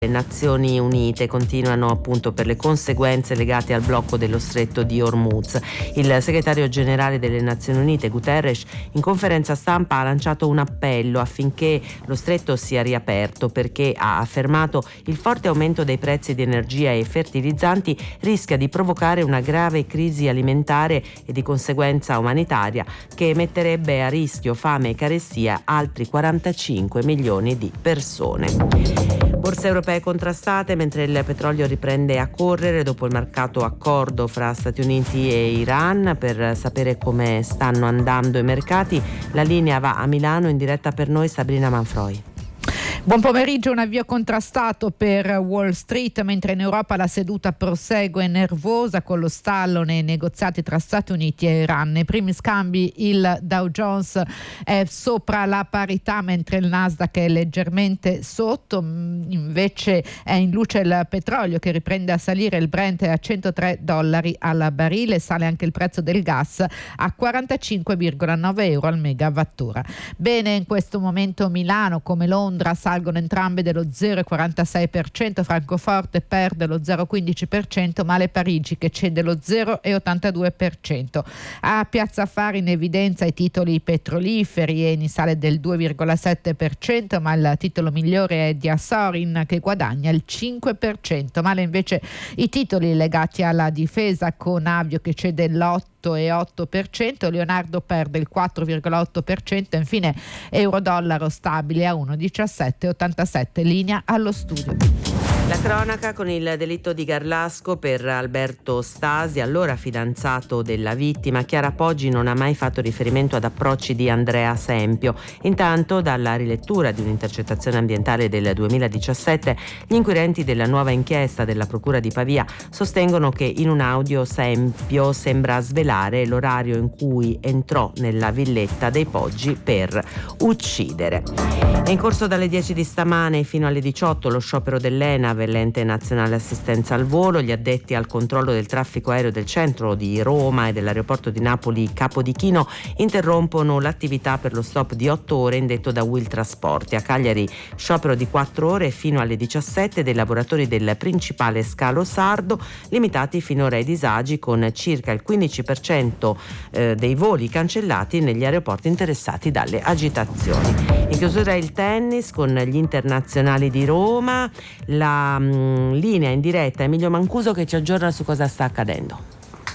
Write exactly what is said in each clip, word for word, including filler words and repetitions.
Le Nazioni Unite continuano appunto per le conseguenze legate al blocco dello stretto di Hormuz. Il segretario generale delle Nazioni Unite Guterres in conferenza stampa ha lanciato un appello affinché lo stretto sia riaperto, perché ha affermato il forte aumento dei prezzi di energia e fertilizzanti rischia di provocare una grave crisi alimentare e di conseguenza umanitaria che metterebbe a rischio fame e carestia altri quarantacinque milioni di persone. Borse europee contrastate mentre il petrolio riprende a correre dopo il marcato accordo fra Stati Uniti e Iran. Per sapere come stanno andando i mercati, la linea va a Milano, in diretta per noi Sabrina Manfroi. Buon pomeriggio, un avvio contrastato per Wall Street, mentre in Europa la seduta prosegue nervosa con lo stallo nei negoziati tra Stati Uniti e Iran. Nei primi scambi il Dow Jones è sopra la parità, mentre il Nasdaq è leggermente sotto. Invece è in luce il petrolio che riprende a salire, il Brent è a centotré dollari al barile, sale anche il prezzo del gas a quarantacinque virgola nove euro al megawattora. Bene, in questo momento Milano come Londra salgono entrambe dello zero virgola quarantasei per cento, Francoforte perde lo zero virgola quindici per cento, ma le Parigi che cede lo zero virgola ottantadue per cento. A Piazza Affari in evidenza i titoli petroliferi, Eni sale del due virgola sette per cento, ma il titolo migliore è di Asorin che guadagna il cinque per cento. Male invece i titoli legati alla difesa, con Avio che cede l'otto virgola otto per cento, Leonardo perde il quattro virgola otto per cento, infine euro-dollaro stabile a uno virgola diciassette ottantasette, linea allo studio. La cronaca con il delitto di Garlasco per Alberto Stasi, allora fidanzato della vittima. Chiara Poggi non ha mai fatto riferimento ad approcci di Andrea Sempio. Intanto, dalla rilettura di un'intercettazione ambientale del duemiladiciassette, gli inquirenti della nuova inchiesta della Procura di Pavia sostengono che in un audio Sempio sembra svelare l'orario in cui entrò nella villetta dei Poggi per uccidere. È in corso dalle dieci di stamane fino alle diciotto lo sciopero dell'ENAV, l'ente nazionale assistenza al volo. Gli addetti al controllo del traffico aereo del centro di Roma e dell'aeroporto di Napoli Capodichino interrompono l'attività per lo stop di otto ore indetto da Will Trasporti. A Cagliari sciopero di quattro ore fino alle diciassette dei lavoratori del principale scalo sardo, limitati finora ai disagi, con circa il quindici per cento dei voli cancellati negli aeroporti interessati dalle agitazioni. In chiusura il tennis con gli internazionali di Roma. La mh, linea in diretta Emilio Mancuso che ci aggiorna su cosa sta accadendo.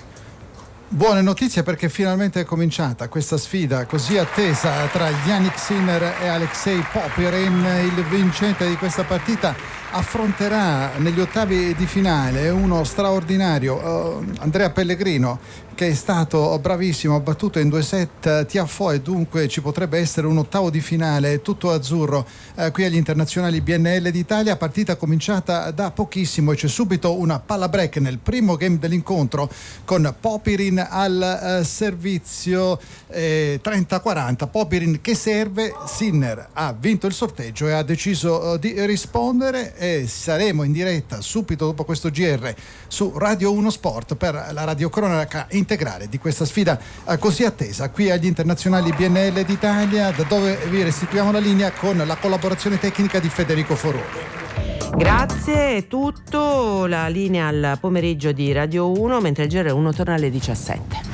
Buone notizie, perché finalmente è cominciata questa sfida così attesa tra Jannik Sinner e Alexei Popyrin. Il vincente di questa partita affronterà negli ottavi di finale uno straordinario uh, Andrea Pellegrino, che è stato bravissimo, ha battuto in due set Tiafoe, e dunque ci potrebbe essere un ottavo di finale tutto azzurro eh, qui agli internazionali B N L d'Italia. Partita cominciata da pochissimo e c'è subito una palla break nel primo game dell'incontro, con Popyrin al eh, servizio eh, trenta quaranta. Popyrin che serve, Sinner ha vinto il sorteggio e ha deciso eh, di rispondere, e saremo in diretta subito dopo questo G R su Radio uno Sport per la radiocronaca integrale di questa sfida eh, così attesa qui agli internazionali B N L d'Italia, da dove vi restituiamo la linea con la collaborazione tecnica di Federico Foroni. Grazie, è tutto. La linea al pomeriggio di Radio uno, mentre il G R uno torna alle diciassette.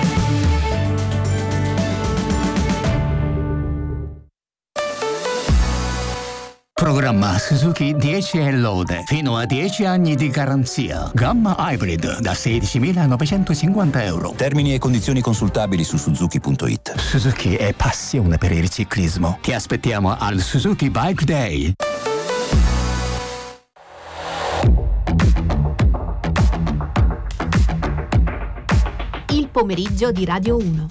Programma Suzuki dieci e lode, fino a dieci anni di garanzia. Gamma Hybrid da sedicimilanovecentocinquanta euro. Termini e condizioni consultabili su suzuki punto it. Suzuki è passione per il ciclismo. Ti aspettiamo al Suzuki Bike Day. Il pomeriggio di Radio uno.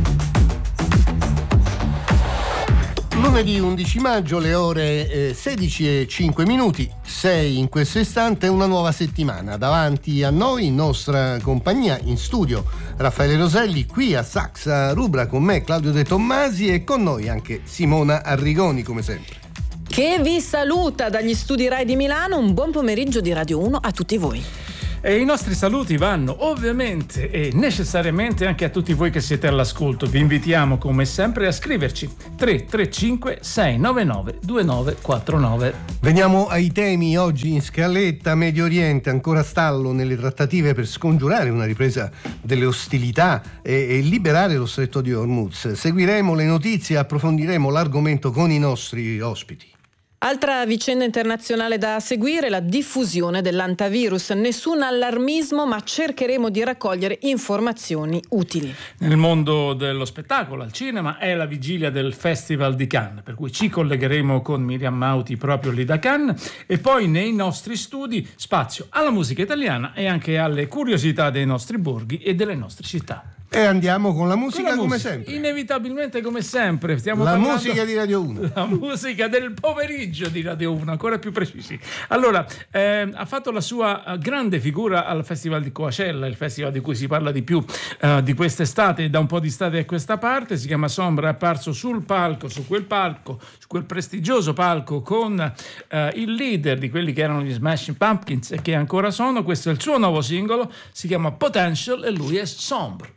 Lunedì undici maggio, le ore eh, sedici e cinque minuti, sei in questo istante, una nuova settimana. Davanti a noi, in nostra compagnia, in studio, Raffaele Roselli, qui a Saxa Rubra con me Claudio De Tommasi, e con noi anche Simona Arrigoni, come sempre. Che vi saluta dagli studi Rai di Milano. Un buon pomeriggio di Radio uno a tutti voi. E i nostri saluti vanno ovviamente e necessariamente anche a tutti voi che siete all'ascolto. Vi invitiamo come sempre a scriverci tre tre cinque sei nove nove due nove quattro nove. Veniamo ai temi oggi in scaletta. Medio Oriente ancora stallo nelle trattative per scongiurare una ripresa delle ostilità e, e liberare lo stretto di Hormuz. Seguiremo le notizie e approfondiremo l'argomento con i nostri ospiti. Altra vicenda internazionale da seguire, la diffusione dell'antivirus. Nessun allarmismo, ma cercheremo di raccogliere informazioni utili. Nel mondo dello spettacolo, al cinema, è la vigilia del Festival di Cannes, per cui ci collegheremo con Miriam Mauti proprio lì da Cannes, e poi nei nostri studi spazio alla musica italiana e anche alle curiosità dei nostri borghi e delle nostre città. E andiamo con la musica, con la come musica, sempre. Inevitabilmente come sempre. Stiamo la parlando... musica di Radio uno. La musica del pomeriggio di Radio uno, ancora più precisi. Allora, eh, ha fatto la sua grande figura al Festival di Coachella, il festival di cui si parla di più eh, di quest'estate, da un po' di estate a questa parte. Si chiama Sombra, è apparso sul palco, su quel palco, su quel prestigioso palco con eh, il leader di quelli che erano gli Smashing Pumpkins e che ancora sono. Questo è il suo nuovo singolo, si chiama Potential e lui è Sombre.